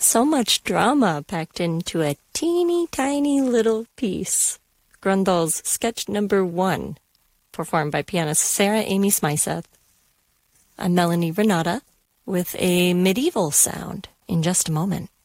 So much drama packed into a teeny tiny little piece. Grundl's sketch number 1, performed by pianist Sarah Amy Smyseth. I'm Melanie Renata with a medieval sound in just a moment.